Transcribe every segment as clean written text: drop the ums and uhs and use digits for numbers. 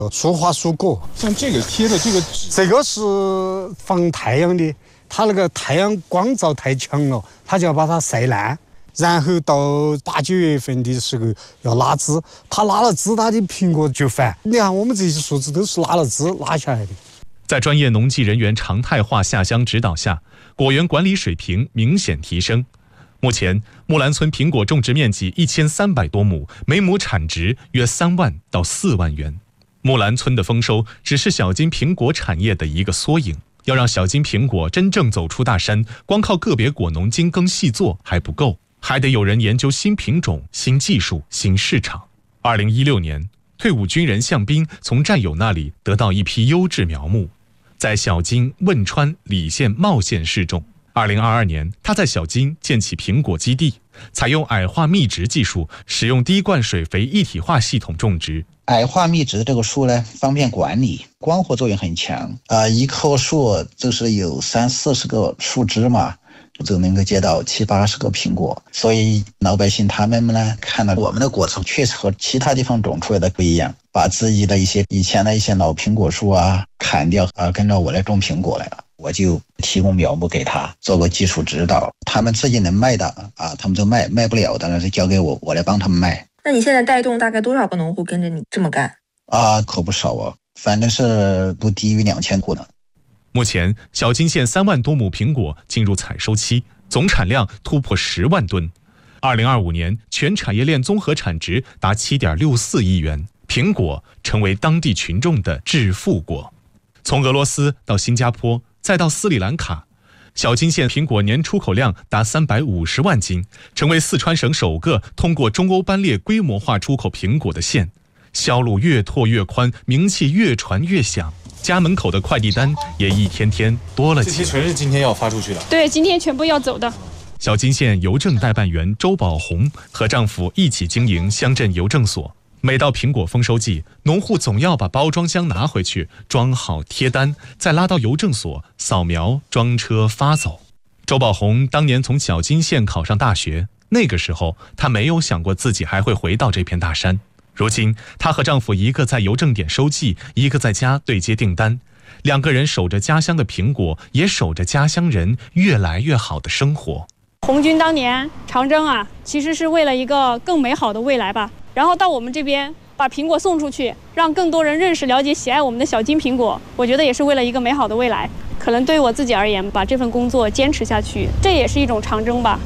疏花疏果。 像这个贴的这个是防太阳的，它那个太阳光照太强了，它就要把它晒烂。然后到8、9月份的时候要拉枝，它拉了枝，它的苹果就烦。你看我们这些树枝都是拉了枝拉下来的。 在专业农技人员常态化下乡指导下，果园管理水平明显提升。目前，木兰村苹果种植面积1300多亩，每亩产值约3万到4万元。木兰村的丰收只是小金苹果产业的一个缩影。要让小金苹果真正走出大山，光靠个别果农精耕细作还不够，还得有人研究新品种、新技术、新市场。2016年，退伍军人向斌从战友那里得到一批优质苗木，在小金、汶川、澧县、茂县试种。2022年，他在小金建起苹果基地，采用矮化密植技术，使用滴灌水肥一体化系统种植。 矮化密植这个树呢，方便管理，光合作用很强。一棵树就是有30-40个树枝嘛，就能够结到70-80个苹果。所以老百姓他们呢，看到我们的果场确实和其他地方种出来的不一样，把自己的以前的一些老苹果树砍掉跟着我来种苹果来了。我就提供苗木给他做个技术指导，他们自己能卖的他们就卖不了的就交给我，我来帮他们卖。 那你现在带动大概多少个农户跟着你这么干？ 可不少反正是不低于2000户呢。 目前，小金县3万多亩苹果进入采收期，总产量突破10万吨。2025年，全产业链综合产值达7.64亿元，苹果成为当地群众的致富果。从俄罗斯到新加坡，再到斯里兰卡，小金县苹果年出口量达350万斤，成为四川省首个通过中欧班列规模化出口苹果的县。销路越拓越宽，名气越传越响，家门口的快递单也一天天多了起来。 这些全是今天要发出去的？ 对，今天全部要走的。 小金县邮政代办员周宝红和丈夫一起经营乡镇邮政所。每到苹果丰收季，农户总要把包装箱拿回去，装好贴单，再拉到邮政所扫描装车发走。周宝红当年从小金县考上大学，那个时候她没有想过自己还会回到这片大山。如今她和丈夫一个在邮政点收寄，一个在家对接订单，两个人守着家乡的苹果，也守着家乡人越来越好的生活。 红军当年长征其实是为了一个更美好的未来吧。然后到我们这边把苹果送出去，让更多人认识、了解、喜爱我们的小金苹果，我觉得也是为了一个美好的未来。可能对于我自己而言，把这份工作坚持下去，这也是一种长征吧。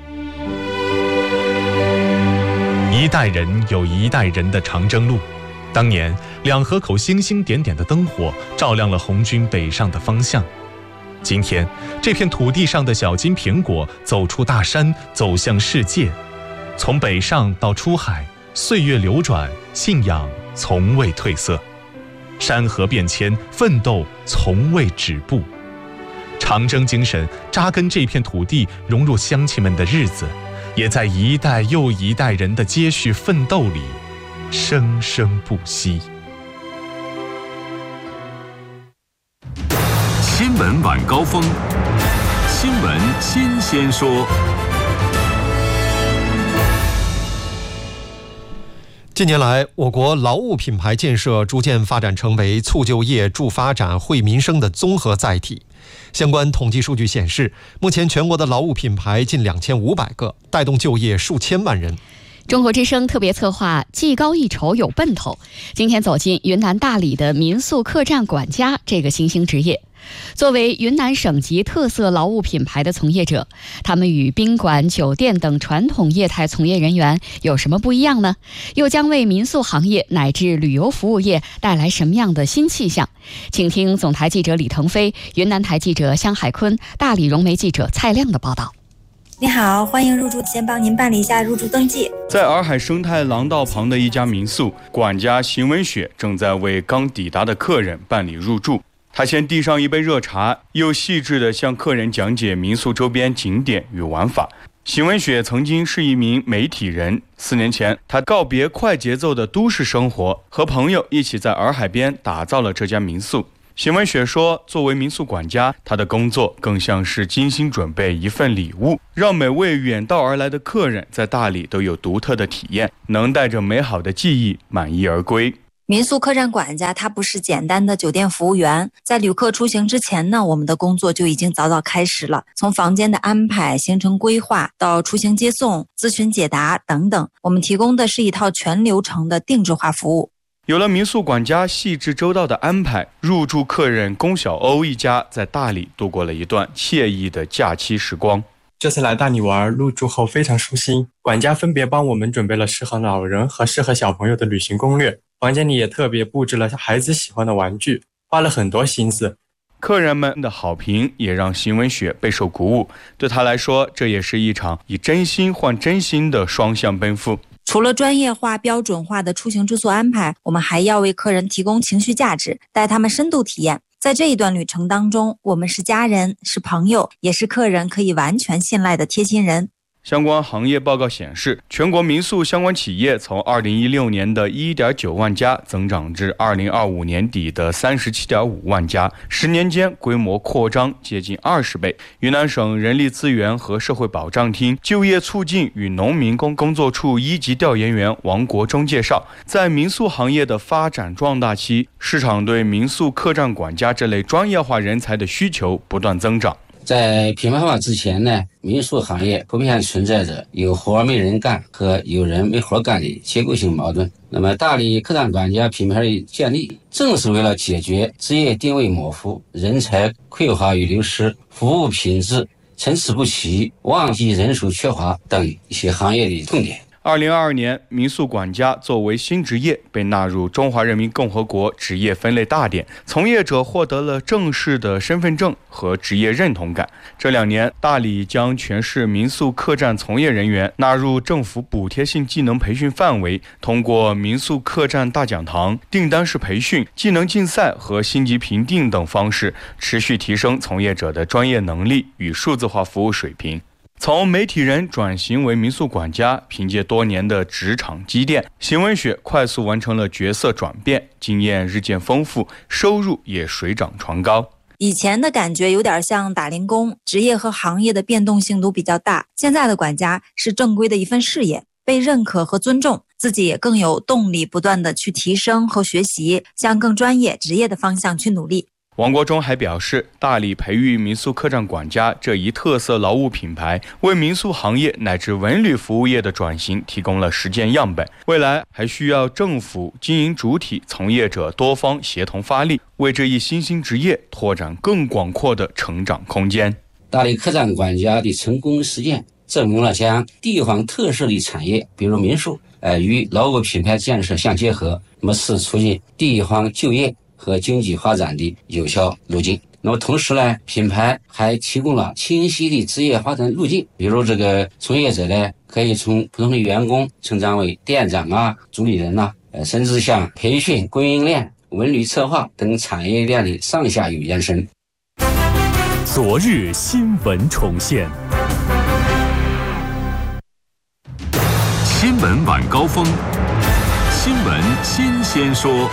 一代人有一代人的长征路，当年2河口星星点点的灯火照亮了红军北上的方向。今天这片土地上的小金苹果走出大山，走向世界。从北上到出海，岁月流转，信仰从未褪色，山河变迁，奋斗从未止步。长征精神扎根这片土地，融入乡亲们的日子，也在一代又一代人的接续奋斗里生生不息。 新闻晚高峰，新闻新鲜说。 近年来，我国劳务品牌建设逐渐发展成为促就业、助发展、惠民生的综合载体。相关统计数据显示，目前全国的劳务品牌近2500个，带动就业数千万人。 中国之声特别策划技高一筹有奔头，今天走进云南大理的民宿客栈管家这个新兴职业。作为云南省级特色劳务品牌的从业者，他们与宾馆、酒店等传统业态从业人员有什么不一样呢？又将为民宿行业乃至旅游服务业带来什么样的新气象？请听总台记者李腾飞、云南台记者香海坤、大理融媒记者蔡亮的报道。 你好，欢迎入住，先帮您办理一下入住登记。 在洱海生态廊道旁的一家民宿，管家邢文雪正在为刚抵达的客人办理入住。他先递上一杯热茶，又细致地向客人讲解民宿周边景点与玩法。邢文雪曾经是一名媒体人，4年前，他告别快节奏的都市生活，和朋友一起在洱海边打造了这家民宿。邢文雪说，作为民宿管家，他的工作更像是精心准备一份礼物，让每位远道而来的客人在大理都有独特的体验，能带着美好的记忆满意而归。 民宿客栈管家他不是简单的酒店服务员，在旅客出行之前呢，我们的工作就已经早早开始了，从房间的安排、行程规划到出行接送、咨询解答等等，我们提供的是一套全流程的定制化服务。 有了民宿管家细致周到的安排，入住客人龚小欧一家在大理度过了一段惬意的假期时光。 这次来大理玩，入住后非常舒心，管家分别帮我们准备了适合老人和适合小朋友的旅行攻略，房间里也特别布置了孩子喜欢的玩具，花了很多心思。 客人们的好评也让邢文雪备受鼓舞，对她来说，这也是一场以真心换真心的双向奔赴。 除了专业化、标准化的出行住宿安排，我们还要为客人提供情绪价值，带他们深度体验。在这一段旅程当中，我们是家人，是朋友，也是客人可以完全信赖的贴心人。 相关行业报告显示，全国民宿相关企业从2016年的 1.9 万家增长至2025年底的 37.5 万家，10年间规模扩张接近20倍。云南省人力资源和社会保障厅就业促进与农民工作处一级调研员王国忠介绍，在民宿行业的发展壮大期，市场对民宿客栈管家这类专业化人才的需求不断增长。 在品牌化之前呢，民宿行业普遍存在着有活没人干和有人没活干的结构性矛盾。那么大理客栈管家品牌的建立，正是为了解决职业定位模糊、人才匮乏与流失、服务品质参差不齐、旺季人手缺乏等一些行业的痛点。 2022年，民宿管家作为新职业被纳入中华人民共和国职业分类大典，从业者获得了正式的身份证和职业认同感。这2年，大理将全市民宿客栈从业人员纳入政府补贴性技能培训范围，通过民宿客栈大讲堂、订单式培训、技能竞赛和星级评定等方式，持续提升从业者的专业能力与数字化服务水平。从媒体人转型为民宿管家，凭借多年的职场积淀，邢文雪快速完成了角色转变，经验日渐丰富，收入也水涨船高。 以前的感觉有点像打零工，职业和行业的变动性都比较大。现在的管家是正规的一份事业，被认可和尊重，自己也更有动力不断的去提升和学习，向更专业职业的方向去努力。 王国忠还表示，大理培育民宿客栈管家这一特色劳务品牌，为民宿行业乃至文旅服务业的转型提供了实践样本。未来还需要政府、经营主体、从业者多方协同发力，为这一新兴职业拓展更广阔的成长空间。 大理客栈管家的成功实践，证明了将地方特色的产业，比如民宿，与劳务品牌建设相结合，那么是促进地方就业和经济发展的有效路径。那么同时呢，品牌还提供了清晰的职业发展路径，比如这个从业者呢，可以从普通的员工成长为店长啊、主理人啊，甚至向培训、供应链、文旅策划等产业链的上下游延伸。 昨日新闻重现，新闻晚高峰，新闻新鲜说。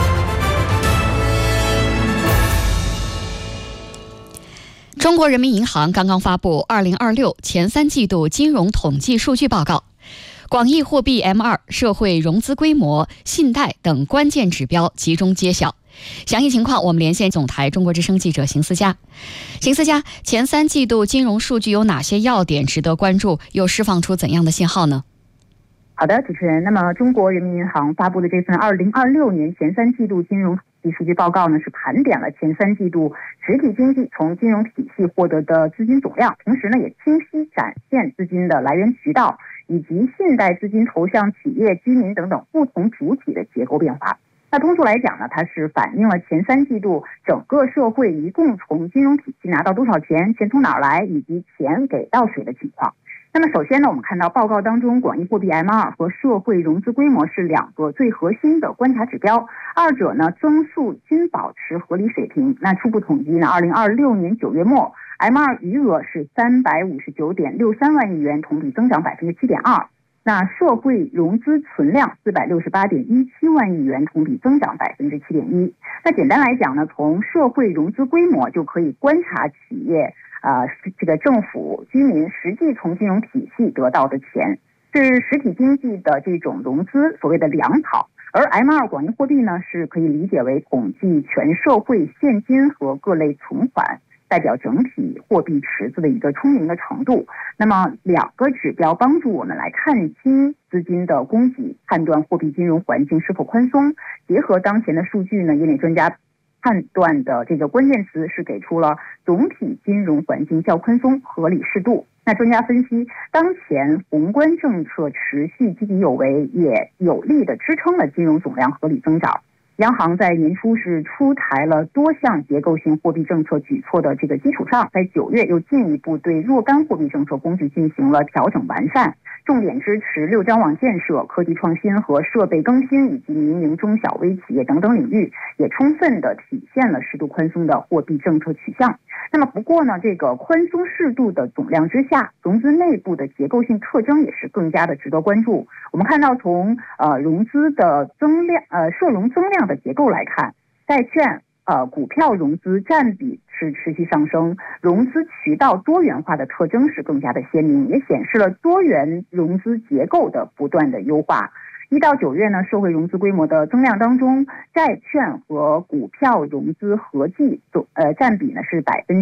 中国人民银行刚刚发布2026前3季度金融统计数据报告，广义货币 M2、社会融资规模、信贷等关键指标集中揭晓。详细情况，我们连线总台中国之声记者邢思佳。邢思佳，前3季度金融数据有哪些要点值得关注？又释放出怎样的信号呢？ 好的，主持人。那么，中国人民银行发布的这份2026年前3季度金融统计数据报告呢，是盘点了前3季度实体经济从金融体系获得的资金总量，同时呢，也清晰展现资金的来源渠道以及信贷资金投向企业、居民等等不同主体的结构变化。那通俗来讲呢，它是反映了前3季度整个社会一共从金融体系拿到多少钱，钱从哪儿来，以及钱给到谁的情况。那么首先呢，我们看到报告当中，广义货币 M2 和社会融资规模是2个最核心的观察指标，二者呢增速均保持合理水平。那初步统计呢，2026年9月末 M2 余额是359.63万亿元，同比增长 7.2%。那社会融资存量468.17万亿元，同比增长 7.1%。那简单来讲呢，从社会融资规模就可以观察企业这个政府、居民实际从金融体系得到的钱，是实体经济的这种融资所谓的粮草。 而 M2 广义货币呢，是可以理解为统计全社会现金和各类存款，代表整体货币池子的一个充盈的程度。那么两个指标帮助我们来看清资金的供给，判断货币金融环境是否宽松。结合当前的数据呢，业内专家判断的这个关键词是给出了总体金融环境较宽松、合理适度。那专家分析，当前宏观政策持续积极有为，也有力的支撑了金融总量合理增长。央行在年初是出台了多项结构性货币政策举措的这个基础上，在9月又进一步对若干货币政策工具进行了调整完善，重点支持6张网建设、科技创新和设备更新以及民营中小微企业等等领域，也充分的体现了适度宽松的货币政策取向。那么不过呢，这个宽松适度的总量之下，融资内部的结构性特征也是更加的值得关注。我们看到从融资的增量涉融增量的结构来看，债券股票融资占比是持续上升，融资渠道多元化的特征是更加的鲜明，也显示了多元融资结构的不断的优化。1到9月呢，社会融资规模的增量当中，债券和股票融资合计占比呢是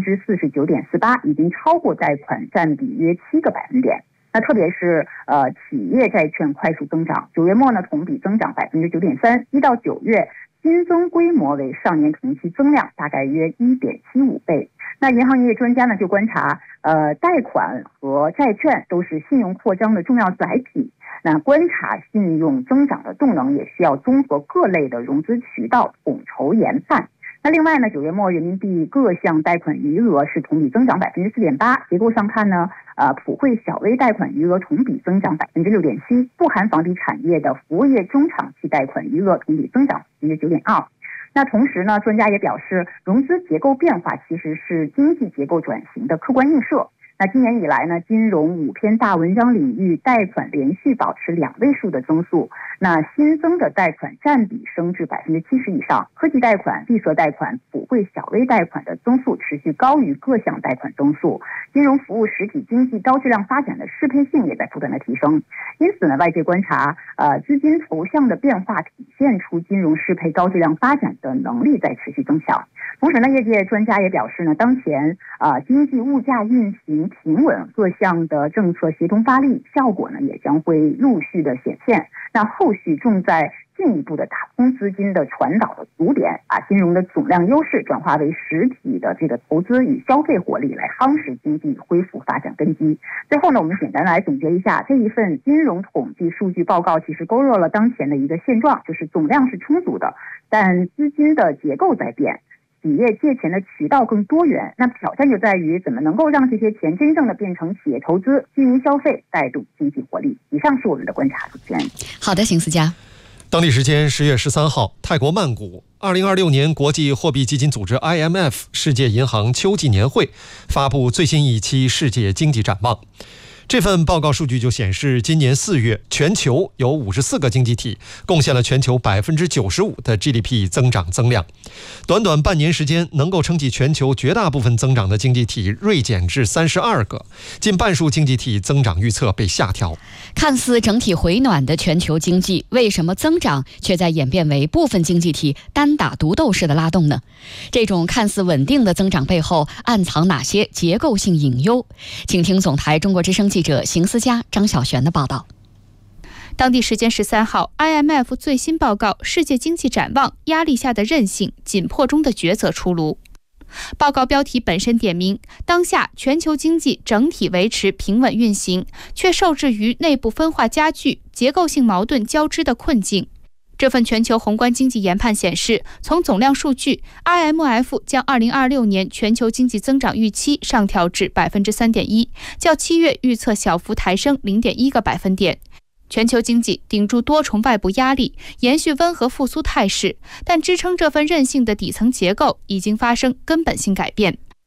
49.48%， 已经超过贷款占比约7个百分点。那特别是企业债券快速增长，9月末呢同比增长 9.3%， 1到9月新增规模为上年同期增量大概约 1.75 倍。那银行业专家呢就观察，贷款和债券都是信用扩张的重要载体。那观察信用增长的动能，也需要综合各类的融资渠道统筹研判。那另外呢，9月末人民币各项贷款余额是同比增长 4.8%， 结构上看呢，普惠小微贷款余额同比增长 6.7%， 不含房地产业的服务业中长期贷款余额同比增长 9.2%。那同时呢，专家也表示，融资结构变化其实是经济结构转型的客观映射。那今年以来呢，金融5篇大文章领域贷款连续保持2位数的增速，那新增的贷款占比升至 70% 以上，科技贷款、绿色贷款、普惠小微贷款的增速持续高于各项贷款增速，金融服务实体经济高质量发展的适配性也在不断的提升。因此呢，外界观察，资金投向的变化体现出金融适配高质量发展的能力在持续增强。同时呢，业界专家也表示呢，当前经济物价运行平稳，各项的政策协同发力，效果呢也将会陆续的显现。那后续重在进一步的打通资金的传导的阻点，把金融的总量优势转化为实体的这个投资与消费活力，来夯实经济恢复发展根基。最后呢，我们简单来总结一下，这一份金融统计数据报告其实勾勒了当前的一个现状，就是总量是充足的，但资金的结构在变，企业借钱的渠道更多元，那挑战就在于怎么能够让这些钱真正的变成企业投资、居民消费，带动经济活力。以上是我们的观察，主持人。 好的，邢思佳。 当地时间10月13号，泰国曼谷2026年国际货币基金组织 IMF 世界银行秋季年会发布最新一期世界经济展望。这份报告数据就显示，今年4月，全球有54个经济体贡献了全球 95% 的 GDP 增量。短短半年时间，能够撑起全球绝大部分增长的经济体锐减至32个，近半数经济体增长预测被下调。 看似整体回暖的全球经济，为什么增长却在演变为部分经济体单打独斗式的拉动呢？这种看似稳定的增长背后暗藏哪些结构性隐忧？请听总台中国之声记者邢思佳、张小璇的报道。 当地时间13号 ，IMF 最新报告《世界经济展望：压力下的韧性，紧迫中的抉择》出炉。报告标题本身点明，当下全球经济整体维持平稳运行，却受制于内部分化加剧、结构性矛盾交织的困境。这份全球宏观经济研判显示，从总量数据 ，IMF 将2026年全球经济增长预期上调至 3.1%， 较7月预测小幅抬升 0.1个百分点。全球经济顶住多重外部压力，延续温和复苏态势，但支撑这份韧性的底层结构已经发生根本性改变。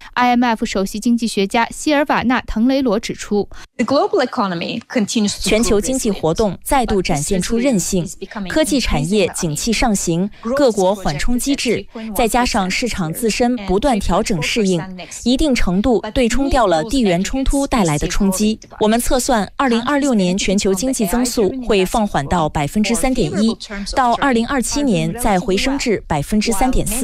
IMF 首席经济学家希尔瓦纳·滕雷罗指出， 全球经济活动再度展现出韧性，科技产业景气上行，各国缓冲机制，再加上市场自身不断调整适应，一定程度对冲掉了地缘冲突带来的冲击。我们测算，2026年全球经济增速会放缓到3.1%，到2027年再回升至3.4%。